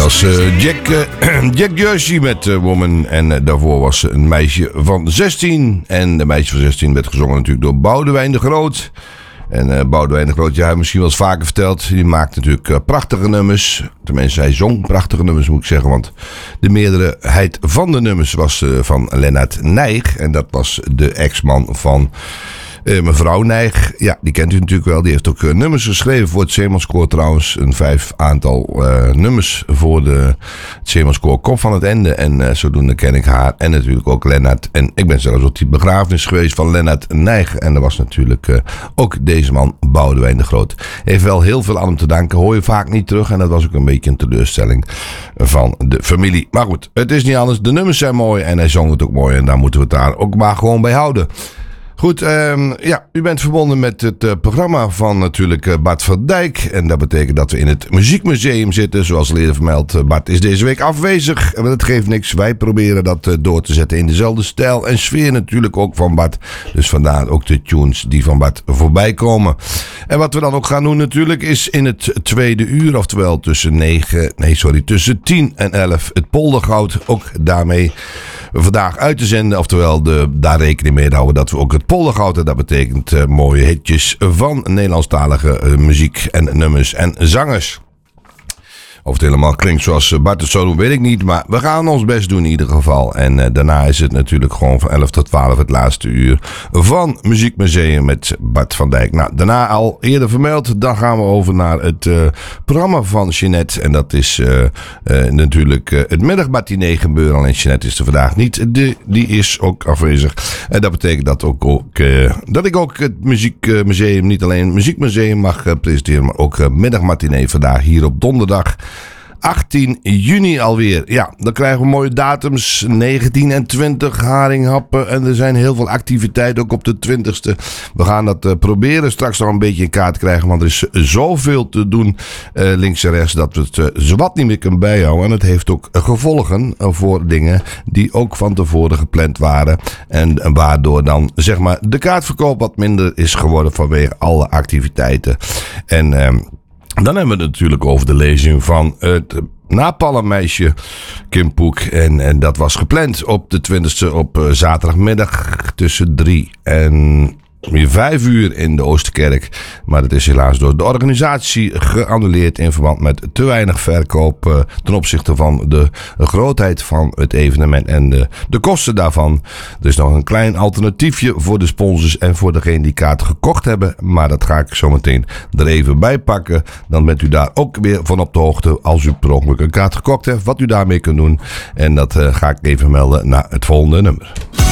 was Jack Jersey met Woman. En daarvoor was een meisje van 16. En de meisje van 16 werd gezongen natuurlijk door Boudewijn de Groot. En Boudewijn de Groot, ja, misschien wel eens vaker verteld. Die maakt natuurlijk prachtige nummers. Tenminste, hij zong prachtige nummers, moet ik zeggen. Want de meerderheid van de nummers was van Lennart Nijg. En dat was de ex-man van mevrouw Nijg. Ja, die kent u natuurlijk wel. Die heeft ook nummers geschreven voor het Zeemanskoor trouwens. Een 5 nummers voor het Zeemanskoor Kop van het Ende. En zodoende ken ik haar. En natuurlijk ook Lennart. En ik ben zelfs op die begrafenis geweest van Lennart Nijg. En dat was natuurlijk ook deze man, Boudewijn de Groot. Heeft wel heel veel aan hem te danken. Hoor je vaak niet terug. En dat was ook een beetje een teleurstelling van de familie. Maar goed, het is niet anders. De nummers zijn mooi. En hij zong het ook mooi. En daar moeten we het daar ook maar gewoon bij houden. Goed, ja, u bent verbonden met het programma van natuurlijk Bart van Dijk. En dat betekent dat we in het Muziekmuseum zitten. Zoals al eerder vermeld, Bart is deze week afwezig. Maar dat geeft niks. Wij proberen dat door te zetten in dezelfde stijl en sfeer natuurlijk ook van Bart. Dus vandaar ook de tunes die van Bart voorbij komen. En wat we dan ook gaan doen natuurlijk is in het tweede uur, oftewel tussen 10 en 11, het Poldergoud. Ook daarmee vandaag uit te zenden. Oftewel daar rekening mee houden dat we ook het Poldergoud, en dat betekent mooie hitjes van Nederlandstalige muziek en nummers en zangers. Of het helemaal klinkt zoals Bart het zo doet, weet ik niet. Maar we gaan ons best doen in ieder geval. En daarna is het natuurlijk gewoon van 11 tot 12 het laatste uur van Muziekmuseum met Bart van Dijk. Nou, daarna al eerder vermeld. Dan gaan we over naar het programma van Jeanette. En dat is natuurlijk het middagmatinee gebeuren. Alleen Jeanette is er vandaag niet. Die is ook afwezig. En dat betekent dat ik ook het Muziekmuseum, niet alleen het Muziekmuseum mag presenteren. Maar ook middagmatinee vandaag hier op donderdag. 18 juni alweer. Ja, dan krijgen we mooie datums. 19 en 20 haringhappen. En er zijn heel veel activiteiten ook op de 20ste. We gaan dat proberen straks nog een beetje in kaart krijgen. Want er is zoveel te doen links en rechts dat we het zowat niet meer kunnen bijhouden. En het heeft ook gevolgen voor dingen die ook van tevoren gepland waren. En waardoor dan zeg maar de kaartverkoop wat minder is geworden vanwege alle activiteiten. En dan hebben we het natuurlijk over de lezing van het Napalmmeisje Kim Poek. En dat was gepland op de 20ste op zaterdagmiddag tussen 3 en 5 uur in de Oosterkerk. Maar dat is helaas door de organisatie geannuleerd in verband met te weinig verkoop ten opzichte van de grootheid van het evenement en de kosten daarvan. Er is nog een klein alternatiefje voor de sponsors en voor degenen die kaart gekocht hebben. Maar dat ga ik zo meteen er even bij pakken. Dan bent u daar ook weer van op de hoogte als u per ongeluk een kaart gekocht heeft. Wat u daarmee kunt doen. En dat ga ik even melden naar het volgende nummer.